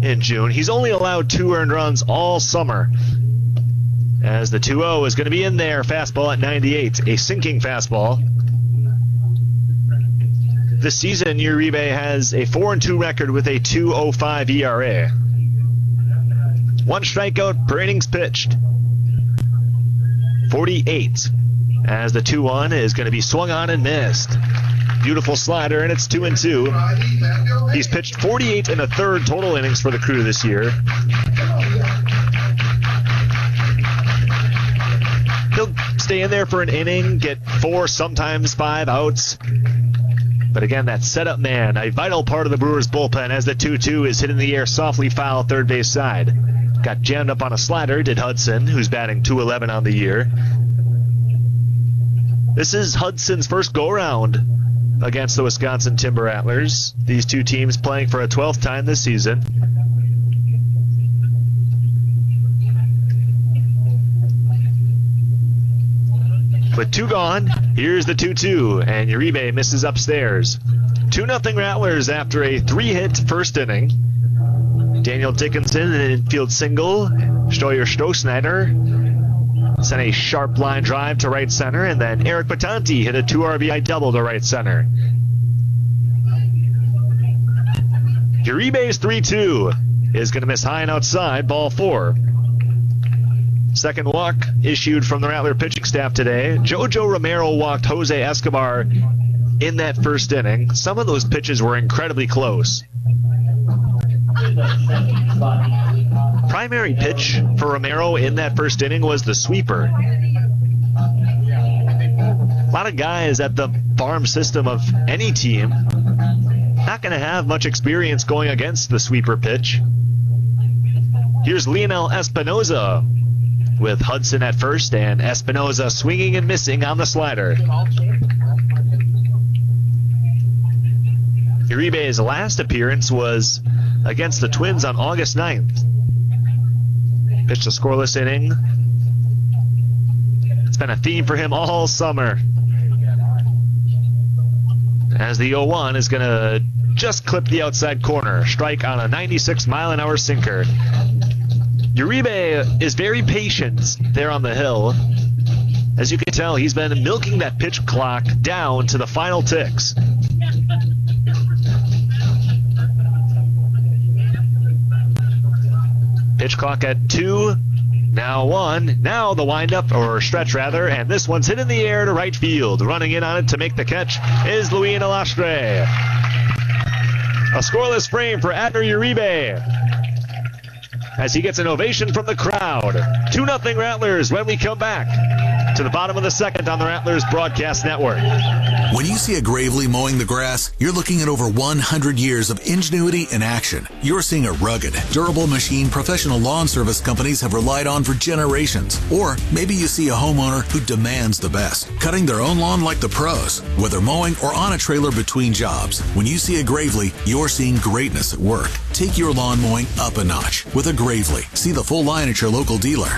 in June. He's only allowed 2 earned runs all summer. As the 2-0 is going to be in there. Fastball at 98, a sinking fastball. This season, Uribe has a 4-2 record with a 2.05 ERA. 1 strikeout per innings pitched. 48. As the 2-1 is going to be swung on and missed. Beautiful slider, and it's 2-2. He's pitched 48 in a third total innings for the Crew this year. He'll stay in there for an inning, get 4, sometimes 5 outs. But again, that setup man, a vital part of the Brewers bullpen as the 2-2 is hit in the air softly foul third base side. Got jammed up on a slider, did Hudson, who's batting .211 on the year. This is Hudson's first go-around against the Wisconsin Timber Rattlers. These two teams playing for a 12th time this season. With 2 gone, here's the 2-2, and Uribe misses upstairs. 2-0 Rattlers after a 3-hit first inning. Daniel Dickinson, an infield single. Steuer Strohsnyder sent a sharp line drive to right center, and then Eric Batanti hit a 2 RBI double to right center. Uribe's 3-2 is going to miss high and outside, ball 4. Second walk issued from the Rattler pitching staff today. Jojo Romero walked Jose Escobar in that first inning. Some of those pitches were incredibly close. Primary pitch for Romero in that first inning was the sweeper. A lot of guys at the farm system of any team not going to have much experience going against the sweeper pitch. Here's Leonel Espinoza with Hudson at first, and Espinoza swinging and missing on the slider. Uribe's last appearance was against the Twins on August 9th. Pitched a scoreless inning. It's been a theme for him all summer. As the 0-1 is going to just clip the outside corner. Strike on a 96-mile-an-hour sinker. Uribe is very patient there on the hill. As you can tell, he's been milking that pitch clock down to the final ticks. Pitch clock at 2, now 1, now the windup, or stretch rather, and this one's hit in the air to right field. Running in on it to make the catch is Luis Alastre. A scoreless frame for Adner Uribe as he gets an ovation from the crowd. 2-0 Rattlers when we come back to the bottom of the second on the Rattlers Broadcast Network. When you see a Gravely mowing the grass, you're looking at over 100 years of ingenuity in action. You're seeing a rugged, durable machine professional lawn service companies have relied on for generations. Or maybe you see a homeowner who demands the best, cutting their own lawn like the pros, whether mowing or on a trailer between jobs. When you see a Gravely, you're seeing greatness at work. Take your lawn mowing up a notch with a Gravely. See the full line at your local dealer.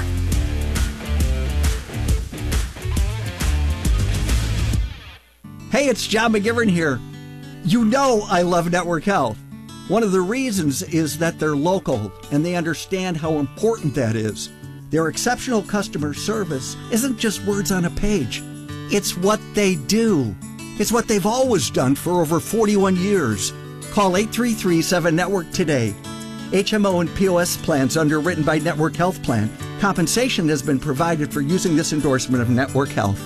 Hey, it's John McGivern here. You know I love Network Health. One of the reasons is that they're local and they understand how important that is. Their exceptional customer service isn't just words on a page. It's what they do. It's what they've always done for over 41 years. Call 833-7-NETWORK today. HMO and POS plans underwritten by Network Health Plan. Compensation has been provided for using this endorsement of Network Health.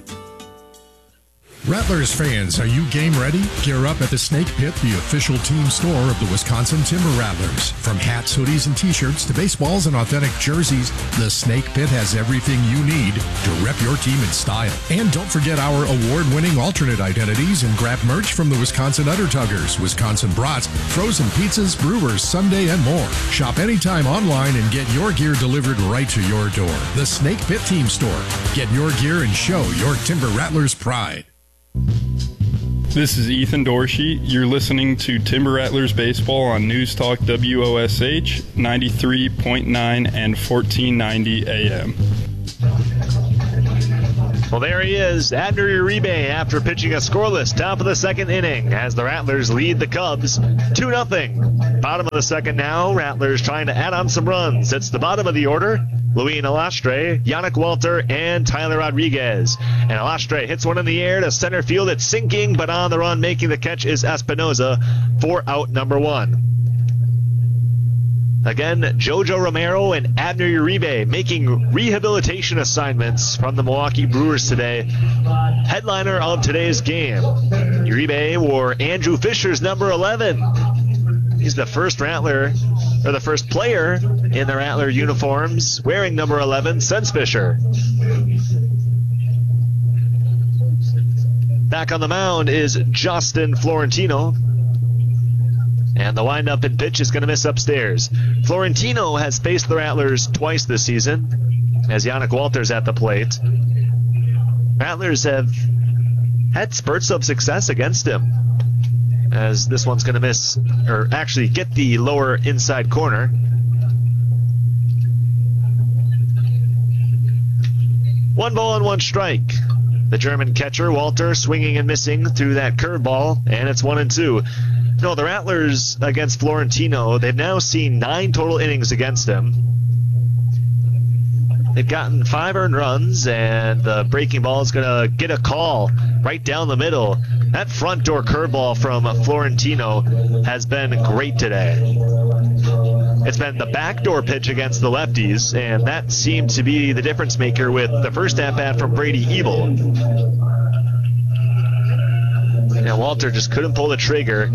Rattlers fans, are you game ready? Gear up at the Snake Pit, the official team store of the Wisconsin Timber Rattlers. From hats, hoodies, and t-shirts to baseballs and authentic jerseys, the Snake Pit has everything you need to rep your team in style. And don't forget our award-winning alternate identities and grab merch from the Wisconsin Undertuggers, Wisconsin Brats, frozen pizzas, Brewers, Sunday, and more. Shop anytime online and get your gear delivered right to your door. The Snake Pit Team Store. Get your gear and show your Timber Rattlers pride. This is Ethan Dorsey. You're listening to Timber Rattlers Baseball on News Talk WOSH 93.9 and 1490 AM. Well, there he is, Abner Uribe, after pitching a scoreless top of the second inning as the Rattlers lead the Cubs 2-0. Bottom of the second now, Rattlers trying to add on some runs. It's the bottom of the order. Luis Alastre, Yannick Walter, and Tyler Rodriguez. And Alastre hits one in the air to center field. It's sinking, but on the run making the catch is Espinoza for out number 1. Again, Jojo Romero and Abner Uribe making rehabilitation assignments from the Milwaukee Brewers today. Headliner of today's game. Uribe wore Andrew Fisher's number 11. He's the first Rattler, or the first player in the Rattler uniforms wearing number 11 since Fisher. Back on the mound is Justin Florentino. And the windup and pitch is going to miss upstairs. Florentino has faced the Rattlers twice this season, as Yannick Walter's at the plate. Rattlers have had spurts of success against him, as this one's going to miss, or actually get the lower inside corner. One ball and one strike. The German catcher, Walter, swinging and missing through that curveball, and it's 1-2. No, the Rattlers against Florentino, they've now seen 9 total innings against him. They've gotten 5 earned runs, and the breaking ball is going to get a call right down the middle. That front door curveball from Florentino has been great today. It's been the backdoor pitch against the lefties, and that seemed to be the difference maker with the first at-bat from Brady Ebel. And Walter just couldn't pull the trigger.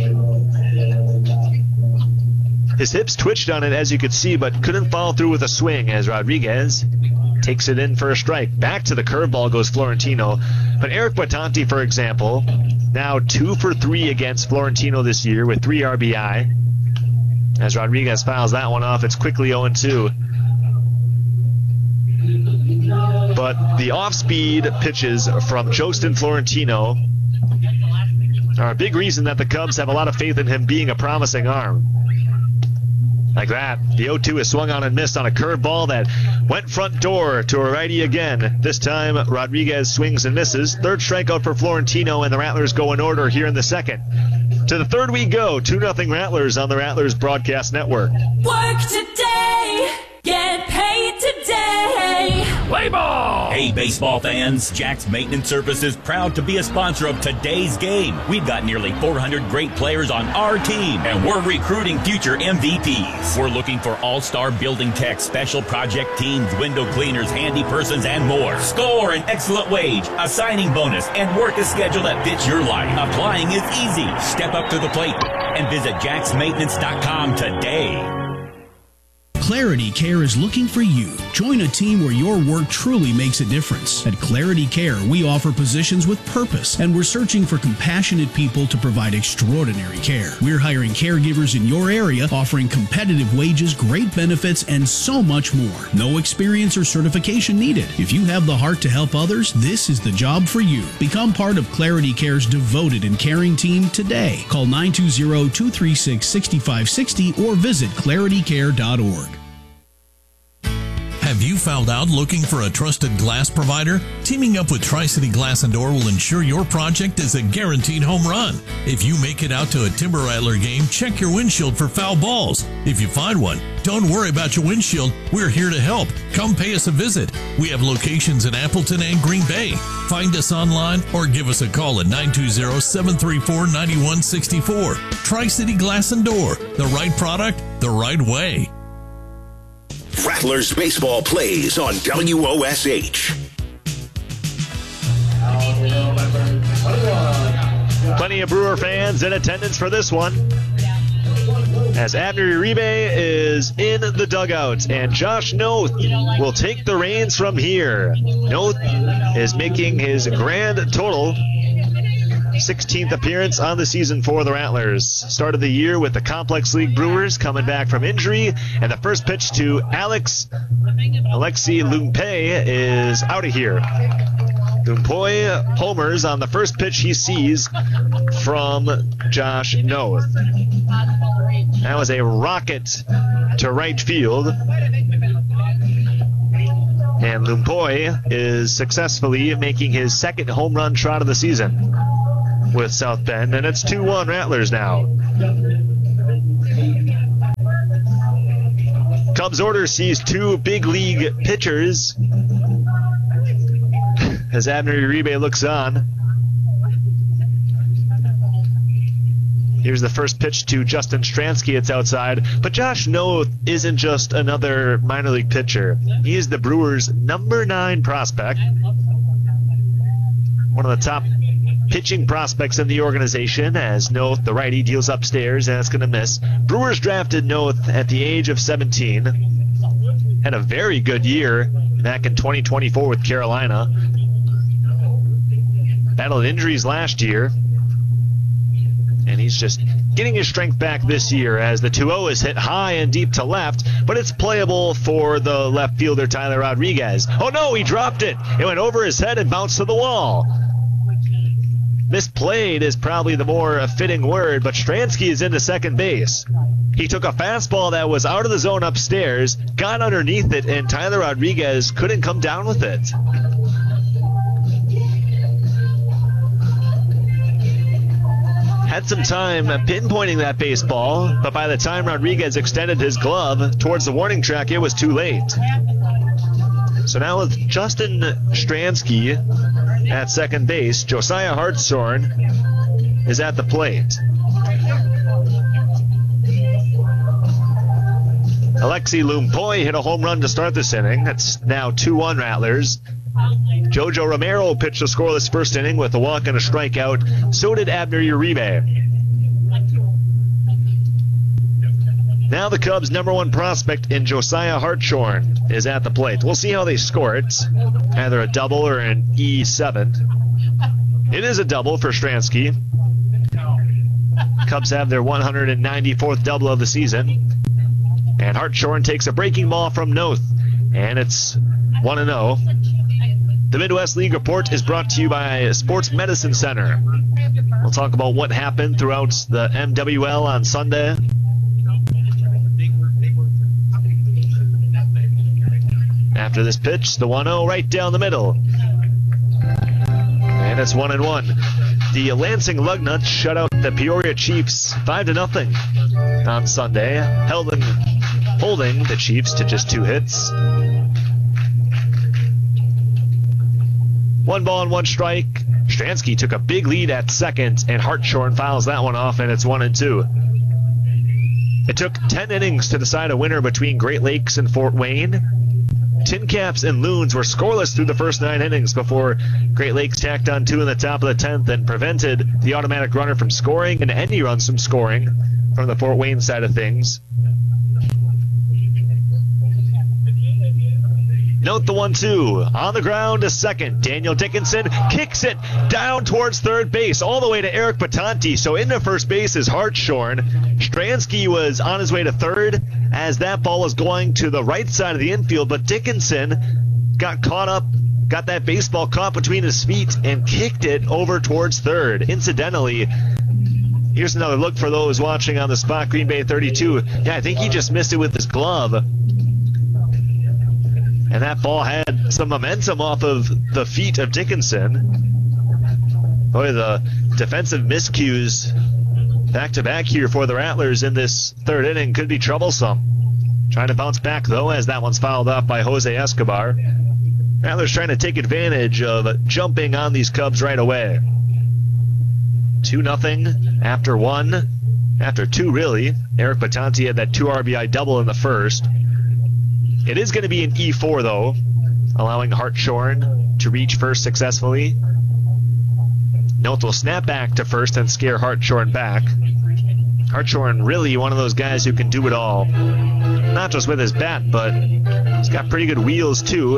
His hips twitched on it, as you could see, but couldn't follow through with a swing as Rodriguez takes it in for a strike. Back to the curveball goes Florentino. But Eric Batanti, for example, now 2 for 3 against Florentino this year with 3 RBI. As Rodriguez fouls that one off, it's quickly 0-2. But the off-speed pitches from Jostin Florentino are a big reason that the Cubs have a lot of faith in him being a promising arm. Like that. The 0-2 is swung on and missed on a curveball that went front door to a righty again. This time, Rodriguez swings and misses. Third strikeout for Florentino, and the Rattlers go in order here in the second. To the third we go. 2-0 Rattlers on the Rattlers Broadcast Network. Work today. Get paid today. Play ball! Hey, baseball fans, Jack's Maintenance Service is proud to be a sponsor of today's game. We've got nearly 400 great players on our team, and we're recruiting future MVPs. We're looking for all-star building techs, special project teams, window cleaners, handy persons, and more. Score an excellent wage, a signing bonus, and work a schedule that fits your life. Applying is easy. Step up to the plate and visit jacksmaintenance.com today. Clarity Care is looking for you. Join a team where your work truly makes a difference. At Clarity Care, we offer positions with purpose, and we're searching for compassionate people to provide extraordinary care. We're hiring caregivers in your area, offering competitive wages, great benefits, and so much more. No experience or certification needed. If you have the heart to help others, this is the job for you. Become part of Clarity Care's devoted and caring team today. Call 920-236-6560 or visit claritycare.org. Have you found out looking for a trusted glass provider? Teaming up with Tri-City Glass and Door will ensure your project is a guaranteed home run. If you make it out to a Timber Rattler game, check your windshield for foul balls. If you find one, don't worry about your windshield. We're here to help. Come pay us a visit. We have locations in Appleton and Green Bay. Find us online or give us a call at 920-734-9164. Tri-City Glass and Door. The right product, the right way. Rattlers baseball plays on WOSH. Plenty of Brewer fans in attendance for this one, as Abner Uribe is in the dugout, and Josh Noth will take the reins from here. Noth is making his grand total 16th appearance on the season for the Rattlers. Started the year with the Complex League Brewers coming back from injury, and the first pitch to Alexi Lumpe is out of here. Lumpe homers on the first pitch he sees from Josh Noth. That was a rocket to right field. And Lumpoy is successfully making his second home run trot of the season with South Bend, and it's 2-1 Rattlers now. Cubs order sees two big league pitchers as Abner Uribe looks on. Here's the first pitch to Justin Stransky. It's outside. But Josh Noth isn't just another minor league pitcher. He is the Brewers' number 9 prospect. One of the top pitching prospects in the organization, as Noth, the righty, deals upstairs and it's going to miss. Brewers drafted Noth at the age of 17. Had a very good year back in 2024 with Carolina. Battled injuries last year. And he's just getting his strength back this year as the 2-0 is hit high and deep to left, but it's playable for the left fielder Tyler Rodriguez. Oh no, he dropped it. It went over his head and bounced to the wall. Misplayed is probably the more fitting word, but Stransky is into second base. He took a fastball that was out of the zone upstairs, got underneath it, and Tyler Rodriguez couldn't come down with it. Had some time pinpointing that baseball, but by the time Rodriguez extended his glove towards the warning track, it was too late. So now with Justin Stransky at second base, Josiah Hartshorn is at the plate. Alexi Lumpoy hit a home run to start this inning. It's now 2-1 Rattlers. Jojo Romero pitched a scoreless first inning with a walk and a strikeout. So did Abner Uribe. Now the Cubs' number 1 prospect in Josiah Hartshorn is at the plate. We'll see how they score it. Either a double or an E7. It is a double for Stransky. Cubs have their 194th double of the season. And Hartshorn takes a breaking ball from Noth. And it's 1-0. The Midwest League Report is brought to you by Sports Medicine Center. We'll talk about what happened throughout the MWL on Sunday. After this pitch, the 1-0 right down the middle. And it's 1-1. The Lansing Lugnuts shut out the Peoria Chiefs 5-0 on Sunday, holding the Chiefs to just 2 hits. 1 ball and 1 strike. Stransky took a big lead at second, and Hartshorn fouls that one off, and it's 1-2. It took 10 innings to decide a winner between Great Lakes and Fort Wayne. Tin Caps and Loons were scoreless through the first 9 innings before Great Lakes tacked on 2 in the top of the 10th and prevented the automatic runner from scoring and any runs from scoring from the Fort Wayne side of things. Note the 1-2. On the ground to second. Daniel Dickinson kicks it down towards third base, all the way to Eric Batanti. So into first base is Hartshorn. Stransky was on his way to third as that ball was going to the right side of the infield, but Dickinson got caught up, got that baseball caught between his feet, and kicked it over towards third. Incidentally, here's another look for those watching on the spot, Green Bay 32. Yeah, I think he just missed it with his glove. And that ball had some momentum off of the feet of Dickinson. Boy, the defensive miscues back-to-back here for the Rattlers in this third inning could be troublesome. Trying to bounce back, though, as that one's fouled off by Jose Escobar. Rattlers trying to take advantage of jumping on these Cubs right away. 2-0 after 1. After 2, really. Eric Batanti had that 2 RBI double in the first. It is going to be an E4, though, allowing Hartshorn to reach first successfully. Noth will snap back to first and scare Hartshorn back. Hartshorn really one of those guys who can do it all. Not just with his bat, but he's got pretty good wheels, too.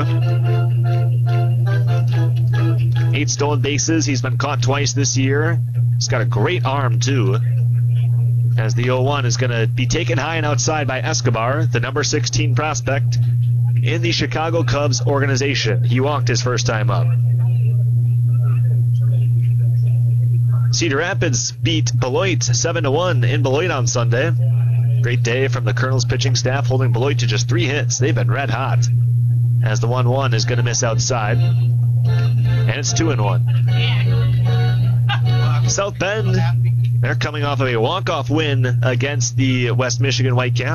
8 stolen bases. He's been caught twice this year. He's got a great arm, too. As the 0-1 is going to be taken high and outside by Escobar, the number 16 prospect in the Chicago Cubs organization. He walked his first time up. Cedar Rapids beat Beloit 7-1 in Beloit on Sunday. Great day from the Colonel's pitching staff, holding Beloit to just 3 hits. They've been red hot. as the 1-1 is going to miss outside. And it's 2-1. South Bend, they're coming off of a walk-off win against the West Michigan Whitecaps.